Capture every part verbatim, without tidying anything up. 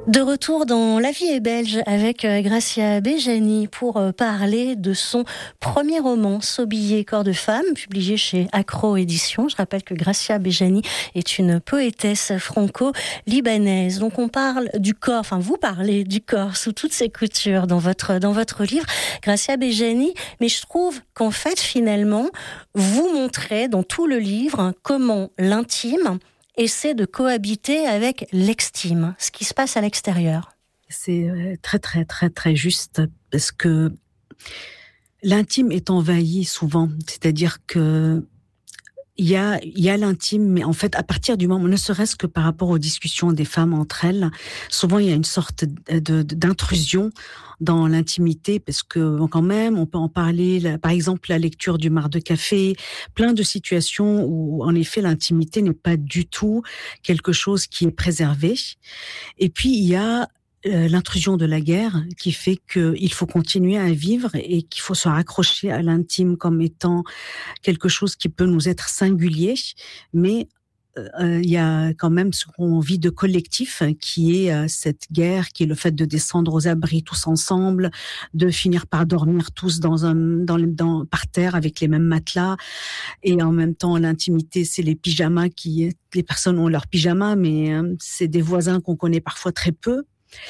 De retour dans La vie est belge avec Gracia Bejani pour parler de son premier roman, Sobillé, corps de femme, publié chez Accro Éditions. Je rappelle que Gracia Bejani est une poétesse franco-libanaise. Donc on parle du corps, enfin vous parlez du corps sous toutes ses coutures dans votre, dans votre livre, Gracia Bejani. Mais je trouve qu'en fait, finalement, vous montrez dans tout le livre comment l'intime essaie de cohabiter avec l'extime, ce qui se passe à l'extérieur. C'est très, très, très, très juste, parce que l'intime est envahi souvent. C'est-à-dire que il y a, il y a l'intime, mais en fait, à partir du moment, ne serait-ce que par rapport aux discussions des femmes entre elles, souvent il y a une sorte de, de, d'intrusion dans l'intimité, parce que quand même, on peut en parler, là, par exemple, la lecture du marc de café, plein de situations où, en effet, l'intimité n'est pas du tout quelque chose qui est préservé. Et puis, il y a euh, l'intrusion de la guerre qui fait qu'il faut continuer à vivre et qu'il faut se raccrocher à l'intime comme étant quelque chose qui peut nous être singulier, mais il euh, y a quand même ce qu'on vit de collectif, qui est euh, cette guerre, qui est le fait de descendre aux abris tous ensemble, de finir par dormir tous dans un, dans, dans, par terre avec les mêmes matelas, et en même temps l'intimité, c'est les pyjamas qui, les personnes ont leurs pyjamas, mais euh, c'est des voisins qu'on connaît parfois très peu.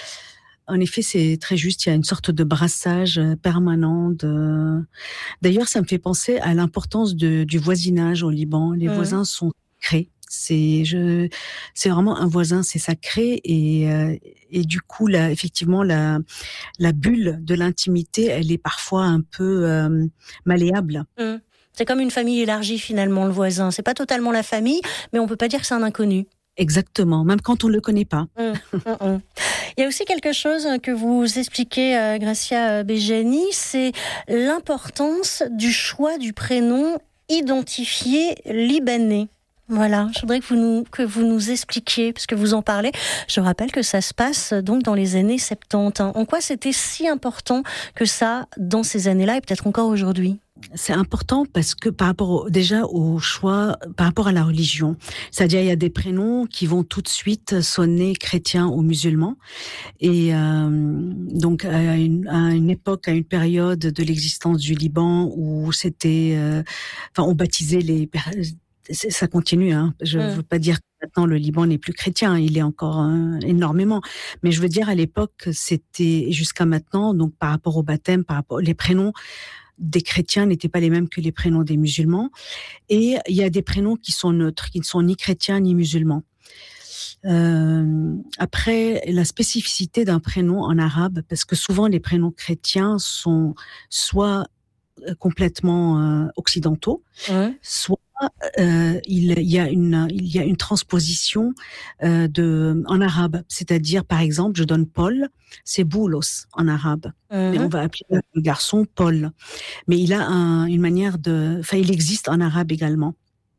En effet, c'est très juste. Il y a une sorte de brassage permanent. De... D'ailleurs, ça me fait penser à l'importance de, du voisinage au Liban. Les mmh. voisins sont sacrés. C'est, je, c'est vraiment un voisin, c'est sacré. Et, euh, et du coup, là, effectivement, la, la bulle de l'intimité, elle est parfois un peu euh, malléable. Mmh. C'est comme une famille élargie, finalement, le voisin. C'est pas totalement la famille, mais on peut pas dire que c'est un inconnu. Exactement, même quand on ne le connaît pas. Mmh, mmh, mmh. Il y a aussi quelque chose que vous expliquez, euh, Gracia Bejani, c'est l'importance du choix du prénom identifié libanais. Voilà, je voudrais que vous nous, que vous nous expliquiez, parce que vous en parlez. Je rappelle que ça se passe donc dans les années soixante-dix. En quoi c'était si important que ça dans ces années-là et peut-être encore aujourd'hui ? C'est important parce que par rapport au, déjà au choix, par rapport à la religion, c'est-à-dire il y a des prénoms qui vont tout de suite sonner chrétiens ou musulmans, et euh, donc à une, à une époque, à une période de l'existence du Liban où c'était, euh, enfin on baptisait les, ça continue, hein. Je ne mmh. veux pas dire que maintenant le Liban n'est plus chrétien, il est encore hein, énormément, mais je veux dire à l'époque c'était jusqu'à maintenant, donc par rapport au baptême, par rapport les prénoms des chrétiens n'étaient pas les mêmes que les prénoms des musulmans. Et il y a des prénoms qui sont neutres, qui ne sont ni chrétiens ni musulmans. Euh, après, la spécificité d'un prénom en arabe, parce que souvent les prénoms chrétiens sont soit complètement euh, occidentaux, ouais. soit euh, il y a une il y a une transposition euh, de en arabe, c'est-à-dire par exemple je donne Paul, c'est Boulos en arabe, mm-hmm. mais on va appeler le garçon Paul, mais il a un, une manière de, enfin il existe en arabe également.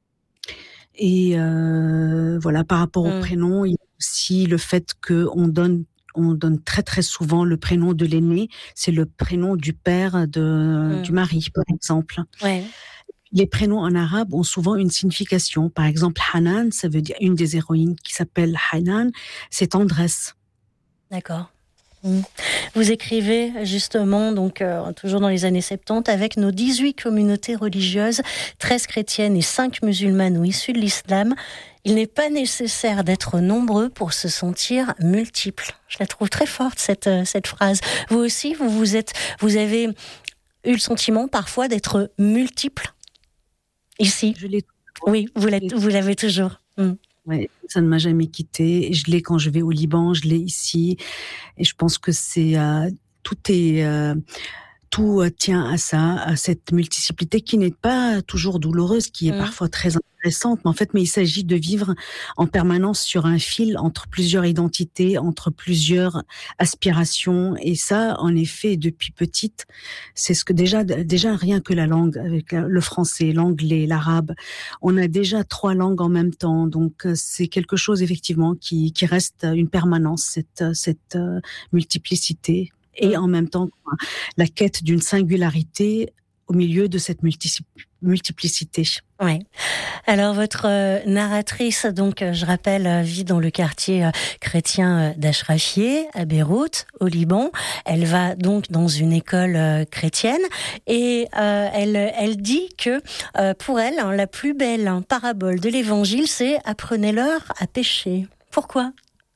Et euh, voilà, par rapport mm. au prénom, il y a aussi le fait que on donne on donne très très souvent le prénom de l'aîné, c'est le prénom du père de, mmh. du mari, par exemple. Ouais. Les prénoms en arabe ont souvent une signification. Par exemple, Hanan, ça veut dire une des héroïnes qui s'appelle Hanan, c'est tendresse. D'accord. Mmh. Vous écrivez justement, donc euh, toujours dans les années soixante-dix, avec nos dix-huit communautés religieuses, treize chrétiennes et cinq musulmanes ou issues de l'islam, il n'est pas nécessaire d'être nombreux pour se sentir multiples. Je la trouve très forte, cette, cette phrase. Vous aussi, vous, vous, êtes, vous avez eu le sentiment parfois d'être multiple ici. Je l'ai. Oui, vous, l'êtes, vous l'avez toujours. Mmh. Ouais, ça ne m'a jamais quittée. Je l'ai quand je vais au Liban, je l'ai ici. Et je pense que c'est euh, tout est euh, tout tient à ça, à cette multiplicité qui n'est pas toujours douloureuse, qui est mmh. parfois très intéressante. Mais en fait, mais il s'agit de vivre en permanence sur un fil entre plusieurs identités, entre plusieurs aspirations. Et ça, en effet, depuis petite, c'est ce que déjà, déjà rien que la langue, avec le français, l'anglais, l'arabe, on a déjà trois langues en même temps. Donc, c'est quelque chose effectivement qui, qui reste une permanence, cette, cette multiplicité. Et en même temps, la quête d'une singularité au milieu de cette multi- multiplicité. Oui. Alors votre euh, narratrice, donc euh, je rappelle, euh, vit dans le quartier euh, chrétien euh, d'Achrafieh, à Beyrouth, au Liban. Elle va donc dans une école euh, chrétienne et euh, elle, elle dit que euh, pour elle, hein, la plus belle hein, parabole de l'Évangile, c'est « apprenez-leur à pécher ». Pourquoi ?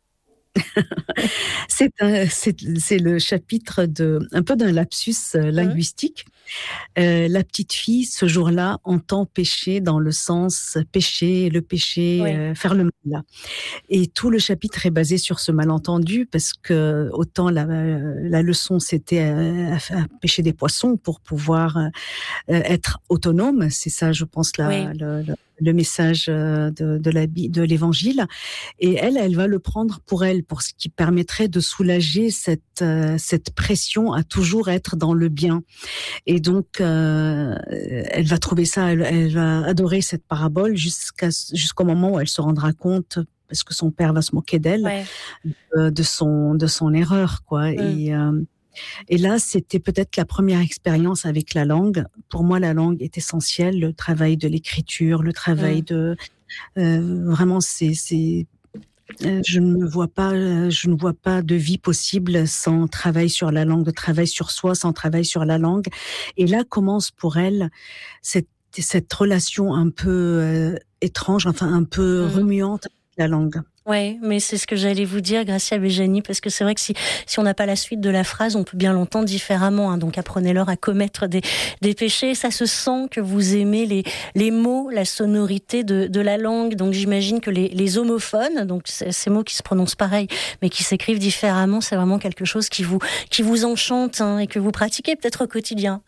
c'est, un, c'est, c'est le chapitre de un peu d'un lapsus euh, linguistique. Mmh. Euh, la petite fille, ce jour-là, entend pécher dans le sens pécher, le péché, oui. euh, faire le mal. Et tout le chapitre est basé sur ce malentendu parce que autant la, la leçon c'était à, à pêcher des poissons pour pouvoir euh, être autonome. C'est ça, je pense, la, oui. le, le, le message de, de, la, de l'évangile. Et elle, elle va le prendre pour elle, pour ce qui permettrait de soulager cette, euh, cette pression à toujours être dans le bien. Et donc, euh, elle va trouver ça, elle, elle va adorer cette parabole jusqu'à, jusqu'au moment où elle se rendra compte, parce que son père va se moquer d'elle, ouais. de, de son de son erreur, quoi. Mm. Et euh, et là, c'était peut-être la première expérience avec la langue. Pour moi, la langue est essentielle. Le travail de l'écriture, le travail mm. de euh, vraiment, c'est c'est je ne me vois pas, je ne vois pas de vie possible sans travail sur la langue, de travail sur soi, sans travail sur la langue. Et là commence pour elle cette, cette relation un peu euh, étrange, enfin un peu mmh. remuante avec la langue. Oui, mais c'est ce que j'allais vous dire, Gracia Bejani, parce que c'est vrai que si, si on n'a pas la suite de la phrase, on peut bien l'entendre différemment. Hein. Donc apprenez-leur à commettre des, des péchés. Ça se sent que vous aimez les, les mots, la sonorité de, de la langue. Donc j'imagine que les, les homophones, donc ces mots qui se prononcent pareil, mais qui s'écrivent différemment, c'est vraiment quelque chose qui vous, qui vous enchante hein, et que vous pratiquez peut-être au quotidien.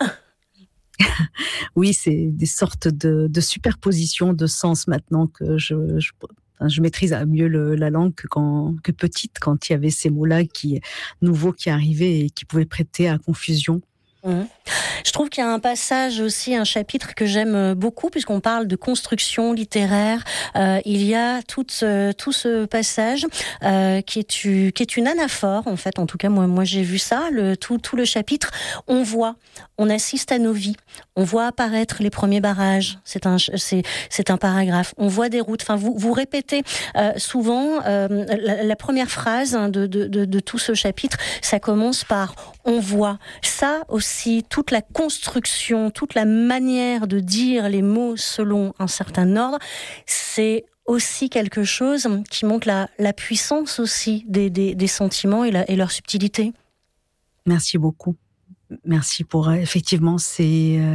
Oui, c'est des sortes de, de superpositions de sens maintenant que je... je... Je maîtrise mieux le, la langue que, quand, que petite, quand il y avait ces mots-là qui, nouveaux qui arrivaient et qui pouvaient prêter à confusion. Mmh. Je trouve qu'il y a un passage aussi, un chapitre que j'aime beaucoup, puisqu'on parle de construction littéraire. Euh, il y a tout, euh, tout ce passage euh, qui, est, qui est une anaphore, en fait. En tout cas, moi, moi j'ai vu ça, le, tout, tout le chapitre. On voit, on assiste à nos vies. On voit apparaître les premiers barrages. C'est un, c'est, c'est un paragraphe. On voit des routes. Enfin, vous, vous répétez euh, souvent euh, la, la première phrase de, de, de, de tout ce chapitre. Ça commence par « on voit ». Ça aussi, toute la construction, toute la manière de dire les mots selon un certain ordre, c'est aussi quelque chose qui montre la, la puissance aussi des, des, des sentiments et, la, et leur subtilité. Merci beaucoup. Merci pour... Effectivement, c'est... Euh,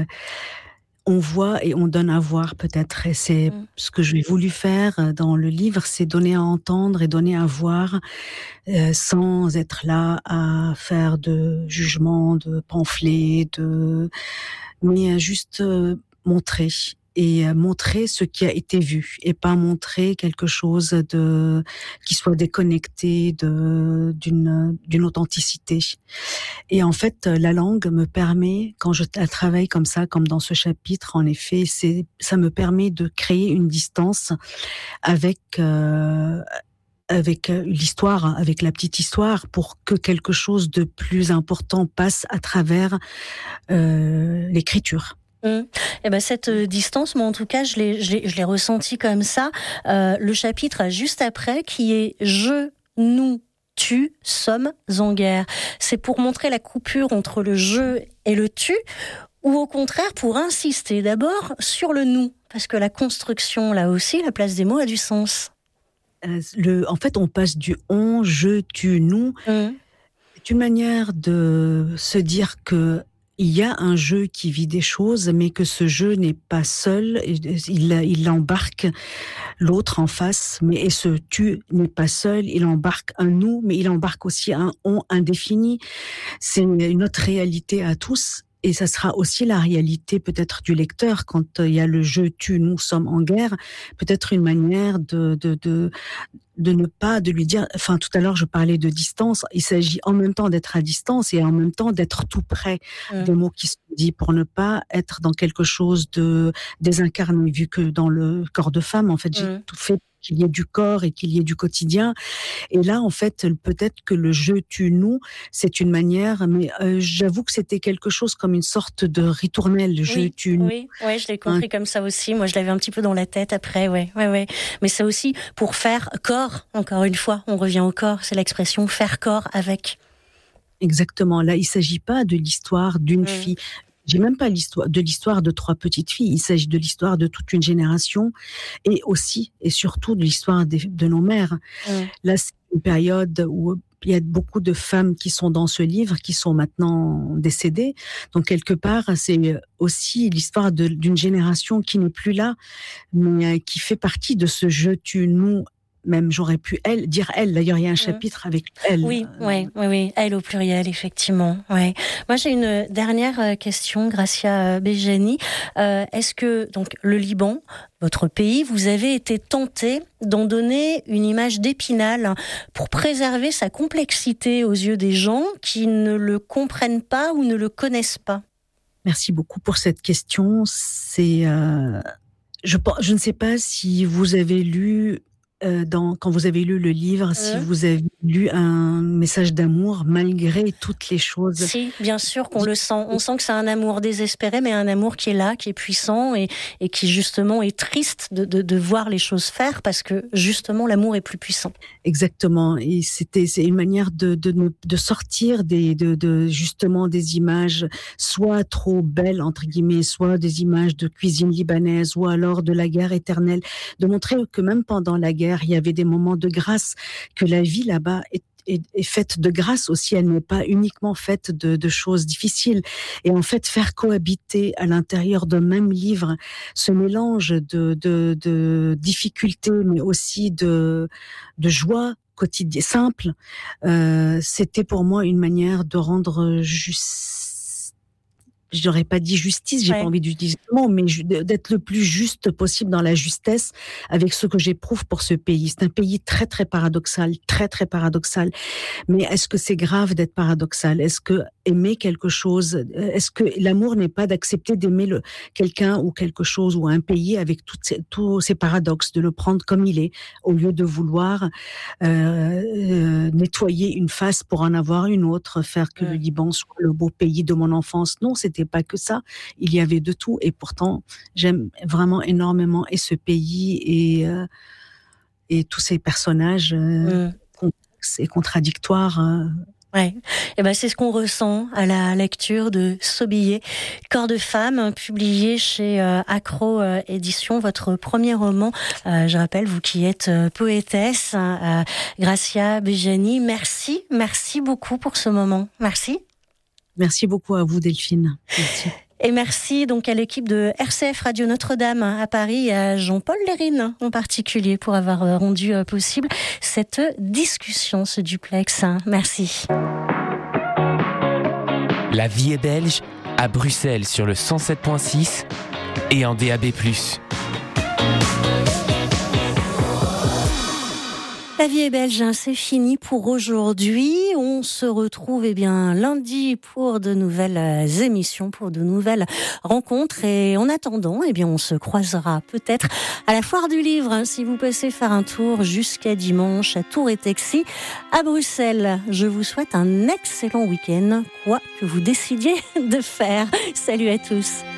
on voit et on donne à voir peut-être. Et c'est mmh. ce que j'ai voulu faire dans le livre, c'est donner à entendre et donner à voir euh, sans être là à faire de jugement, de pamphlets, de... mais juste euh, montrer. Et montrer ce qui a été vu et pas montrer quelque chose de qui soit déconnecté de d'une d'une authenticité. Et en fait, la langue me permet, quand je travaille comme ça, comme dans ce chapitre, en effet, c'est ça me permet de créer une distance avec euh, avec l'histoire, avec la petite histoire, pour que quelque chose de plus important passe à travers euh, l'écriture. Mmh. Et ben cette euh, distance, moi en tout cas, je l'ai, je l'ai, je l'ai ressenti comme ça. Euh, le chapitre juste après, qui est je, nous, tu sommes en guerre. C'est pour montrer la coupure entre le je et le tu, ou au contraire pour insister d'abord sur le nous, parce que la construction, là aussi, la place des mots a du sens. Euh, le, en fait, on passe du on, je, tu, nous. Mmh. C'est une manière de se dire que il y a un jeu qui vit des choses, mais que ce jeu n'est pas seul. Il, il embarque l'autre en face, mais et ce tu n'est pas seul. Il embarque un nous, mais il embarque aussi un on indéfini. C'est une autre réalité à tous. Et ça sera aussi la réalité peut-être du lecteur quand il y a le je, tu, nous sommes en guerre. Peut-être une manière de, de, de de ne pas, de lui dire, enfin tout à l'heure je parlais de distance, il s'agit en même temps d'être à distance et en même temps d'être tout près mmh. des mots qui sont dits pour ne pas être dans quelque chose de désincarné, vu que dans le corps de femme, en fait, mmh. j'ai tout fait qu'il y ait du corps et qu'il y ait du quotidien. Et là, en fait, peut-être que le je, tu, nous, c'est une manière, mais euh, j'avoue que c'était quelque chose comme une sorte de ritournelle, oui, je, tu, nous. Oui, ouais, je l'ai compris hein. Comme ça aussi. Moi, je l'avais un petit peu dans la tête après, ouais, ouais, ouais. Mais c'est aussi pour faire corps, encore une fois, on revient au corps, c'est l'expression faire corps avec. Exactement. Là, il ne s'agit pas de l'histoire d'une mmh. fille. J'ai même pas l'histoire de l'histoire de trois petites filles. Il s'agit de l'histoire de toute une génération et aussi et surtout de l'histoire des, de nos mères. Mmh. Là, c'est une période où il y a beaucoup de femmes qui sont dans ce livre, qui sont maintenant décédées. Donc quelque part, c'est aussi l'histoire de, d'une génération qui n'est plus là, mais qui fait partie de ce je, tu, nous. Même j'aurais pu elle dire elle. D'ailleurs, il y a un chapitre avec elle. Oui, oui, oui, oui, elle au pluriel, effectivement. Ouais. Moi, j'ai une dernière question, Gracia Béjani. Euh, est-ce que donc le Liban, votre pays, vous avez été tenté d'en donner une image d'Épinal pour préserver sa complexité aux yeux des gens qui ne le comprennent pas ou ne le connaissent pas? Merci beaucoup pour cette question. C'est, euh, je, je ne sais pas si vous avez lu. Euh, dans, quand vous avez lu le livre, mmh. si vous avez lu un message d'amour malgré toutes les choses. Si, bien sûr qu'on le sent. On sent que c'est un amour désespéré, mais un amour qui est là, qui est puissant et, et qui justement est triste de, de, de voir les choses faire parce que justement l'amour est plus puissant. Exactement. Et c'était, c'est une manière de, de, de sortir des, de, de justement des images soit trop belles, entre guillemets, soit des images de cuisine libanaise ou alors de la guerre éternelle. De montrer que même pendant la guerre, il y avait des moments de grâce, que la vie là-bas est, est, est faite de grâce aussi, elle n'est pas uniquement faite de, de choses difficiles. Et en fait, faire cohabiter à l'intérieur d'un même livre ce mélange de, de, de difficultés, mais aussi de, de joie quotidienne, simple, euh, c'était pour moi une manière de rendre juste. Je n'aurais pas dit justice, j'ai ouais. pas envie d'utiliser ce mot, mais d'être le plus juste possible dans la justesse avec ce que j'éprouve pour ce pays. C'est un pays très très paradoxal, très très paradoxal. Mais est-ce que c'est grave d'être paradoxal? Est-ce que aimer quelque chose, est-ce que l'amour n'est pas d'accepter d'aimer le, quelqu'un ou quelque chose ou un pays avec toutes ces, tous ces paradoxes, de le prendre comme il est, au lieu de vouloir euh, euh, nettoyer une face pour en avoir une autre, faire que ouais. le Liban soit le beau pays de mon enfance? Non, c'était pas que ça, il y avait de tout et pourtant j'aime vraiment énormément et ce pays et, euh, et tous ces personnages euh, mmh. complexes et contradictoires. Euh. Ouais. Et ben c'est ce qu'on ressent à la lecture de Sobillé, Corps de femme, publié chez euh, Accro euh, Éditions, votre premier roman. Euh, je rappelle, vous qui êtes euh, poétesse, euh, Gracia Béjani, merci, merci beaucoup pour ce moment. Merci. Merci beaucoup à vous, Delphine. Merci. Et merci donc à l'équipe de R C F Radio Notre-Dame à Paris et à Jean-Paul Lérine en particulier pour avoir rendu possible cette discussion, ce duplex. Merci. La vie est belge à Bruxelles sur le cent sept point six et en D A B plus. La vie est belge, c'est fini pour aujourd'hui. On se retrouve eh bien lundi pour de nouvelles émissions, pour de nouvelles rencontres. Et en attendant, eh bien on se croisera peut-être à la Foire du Livre si vous passez faire un tour jusqu'à dimanche à Tour et Taxi à Bruxelles. Je vous souhaite un excellent week-end, quoi que vous décidiez de faire. Salut à tous.